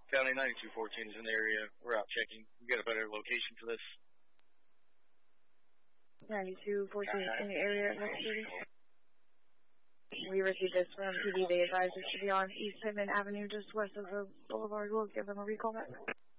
County 9214 is in the area. We're out checking. We got a better location for this. 9214 in the area investigating. We received this from PD. They advised us to be on East Pittman Avenue, just west of the Boulevard. We'll give them a recall back.